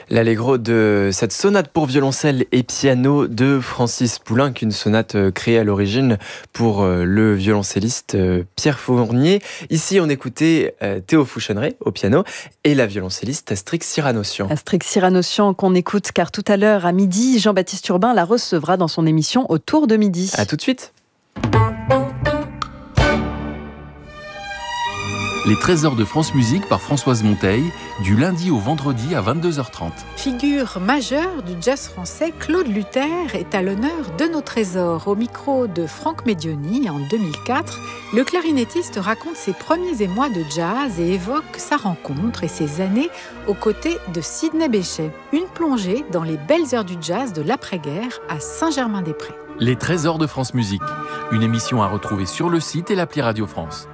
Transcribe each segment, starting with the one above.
L'allegro de cette sonate pour violoncelle et piano de Francis Poulenc, une sonate créée à l'origine pour le violoncelliste Pierre Fournier. Ici, on écoutait Théo Fouchonneret au piano et la violoncelliste Astrix Cyranossian. Astrix Cyranossian qu'on écoute car tout à l'heure à midi, Jean-Baptiste Urbain la recevra dans son émission Autour de midi. À tout de suite. Les trésors de France Musique par Françoise Monteil, du lundi au vendredi à 22h30. Figure majeure du jazz français, Claude Luther est à l'honneur de nos trésors. Au micro de Franck Medioni en 2004, le clarinettiste raconte ses premiers émois de jazz et évoque sa rencontre et ses années aux côtés de Sidney Bechet. Une plongée dans les belles heures du jazz de l'après-guerre à Saint-Germain-des-Prés. Les trésors de France Musique, une émission à retrouver sur le site et l'appli Radio France.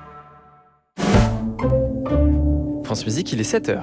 France Musique, il est 7h.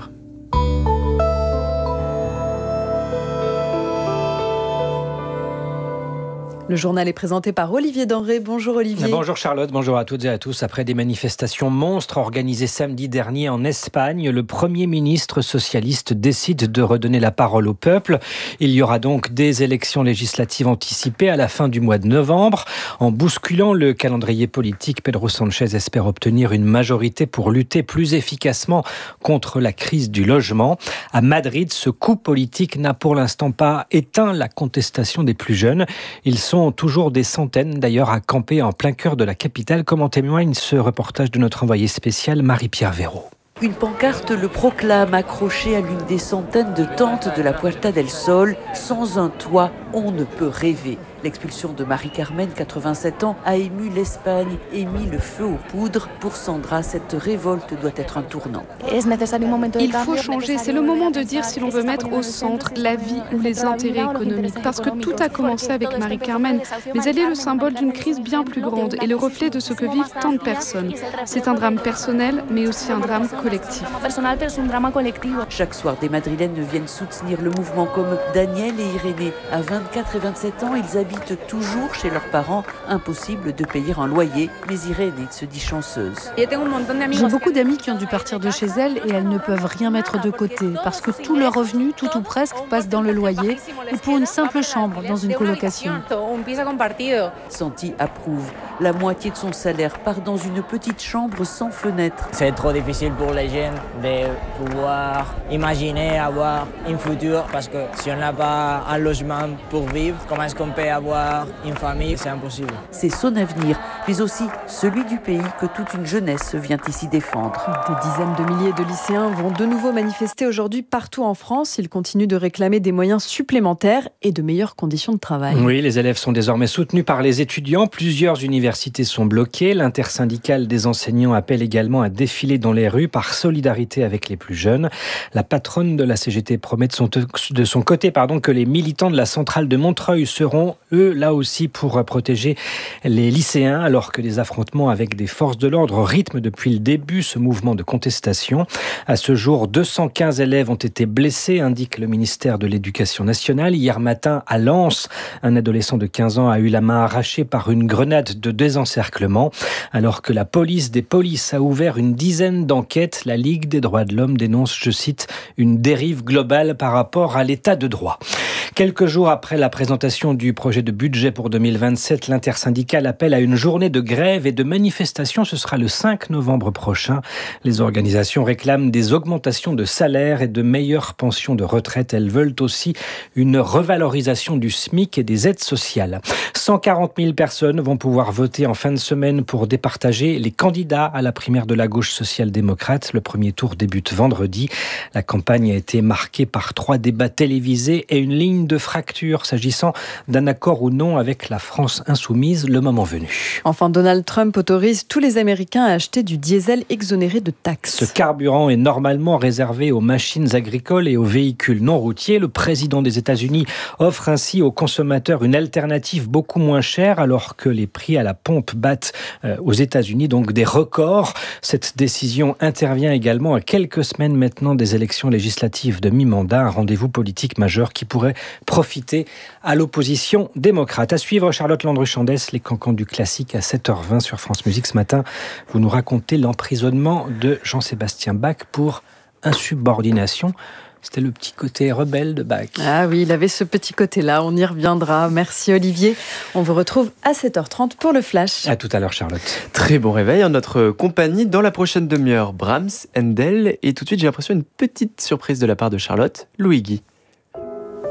Le journal est présenté par Olivier Denré. Bonjour Olivier. Bonjour Charlotte, bonjour à toutes et à tous. Après des manifestations monstres organisées samedi dernier en Espagne, le Premier ministre socialiste décide de redonner la parole au peuple. Il y aura donc des élections législatives anticipées à la fin du mois de novembre. En bousculant le calendrier politique, Pedro Sánchez espère obtenir une majorité pour lutter plus efficacement contre la crise du logement. À Madrid, ce coup politique n'a pour l'instant pas éteint la contestation des plus jeunes. Ils sont toujours des centaines d'ailleurs à camper en plein cœur de la capitale, comme en témoigne ce reportage de notre envoyé spécial Marie-Pierre Véraud. Une pancarte le proclame, accrochée à l'une des centaines de tentes de la Puerta del Sol. Sans un toit, on ne peut rêver. L'expulsion de Marie-Carmen, 87 ans, a ému l'Espagne et mis le feu aux poudres. Pour Sandra, cette révolte doit être un tournant. Il faut changer, c'est le moment de dire si l'on veut mettre au centre la vie ou les intérêts économiques. Parce que tout a commencé avec Marie-Carmen, mais elle est le symbole d'une crise bien plus grande et le reflet de ce que vivent tant de personnes. C'est un drame personnel, mais aussi un drame collectif. Chaque soir, des Madrilènes viennent soutenir le mouvement comme Daniel et Irénée. À 24 et 27 ans, ils habitent toujours chez leurs parents. Impossible de payer un loyer, mais Irénée se dit chanceuse. J'ai beaucoup d'amis qui ont dû partir de chez elles et elles ne peuvent rien mettre de côté parce que tout leur revenu, tout ou presque, passe dans le loyer ou pour une simple chambre dans une colocation. Santi approuve. La moitié de son salaire part dans une petite chambre sans fenêtre. C'est trop difficile pour les jeunes de pouvoir imaginer avoir un futur parce que si on n'a pas un logement pour vivre, comment est-ce qu'on peut avoir une famille? C'est impossible. C'est son avenir, mais aussi celui du pays que toute une jeunesse vient ici défendre. Des dizaines de milliers de lycéens vont de nouveau manifester aujourd'hui partout en France. Ils continuent de réclamer des moyens supplémentaires et de meilleures conditions de travail. Oui, les élèves sont désormais soutenus par les étudiants. Plusieurs universités sont bloquées. L'intersyndicale des enseignants appelle également à défiler dans les rues par solidarité avec les plus jeunes. La patronne de la CGT promet de son côté que les militants de la centrale de Montreuil seront, eux, là aussi pour protéger les lycéens, alors que les affrontements avec des forces de l'ordre rythment depuis le début ce mouvement de contestation. À ce jour, 215 élèves ont été blessés, indique le ministère de l'Éducation nationale. Hier matin, à Lens, un adolescent de 15 ans a eu la main arrachée par une grenade de désencerclement. Alors que la police des polices a ouvert une dizaine d'enquêtes, la Ligue des droits de l'homme dénonce, je cite, une dérive globale par rapport à l'état de droit. Quelques jours après la présentation du projet de budget pour 2027, l'intersyndicale appelle à une journée de grève et de manifestation. Ce sera le 5 novembre prochain. Les organisations réclament des augmentations de salaire et de meilleures pensions de retraite. Elles veulent aussi une revalorisation du SMIC et des aides sociales. 140 000 personnes vont pouvoir voter en fin de semaine pour départager les candidats à la primaire de la gauche social-démocrate. Le premier tour débute vendredi. La campagne a été marquée par 3 débats télévisés et une ligne de fracture s'agissant d'un accord ou non avec la France insoumise, le moment venu. Enfin, Donald Trump autorise tous les Américains à acheter du diesel exonéré de taxes. Ce carburant est normalement réservé aux machines agricoles et aux véhicules non routiers. Le président des États-Unis offre ainsi aux consommateurs une alternative beaucoup moins chère, alors que les prix à la pompe battent aux États-Unis donc des records. Cette décision intervient également à quelques semaines maintenant des élections législatives de mi-mandat, un rendez-vous politique majeur qui pourrait profiter à l'opposition démocrate. À suivre, Charlotte Landru-Chandès, les cancans du classique à 7h20 sur France Musique. Ce matin, vous nous racontez l'emprisonnement de Jean-Sébastien Bach pour insubordination. C'était le petit côté rebelle de Bach. Ah oui, il avait ce petit côté-là, on y reviendra. Merci Olivier. On vous retrouve à 7h30 pour le Flash. À tout à l'heure Charlotte. Très bon réveil en notre compagnie. Dans la prochaine demi-heure, Brahms, Handel et tout de suite j'ai l'impression une petite surprise de la part de Charlotte, Luigi.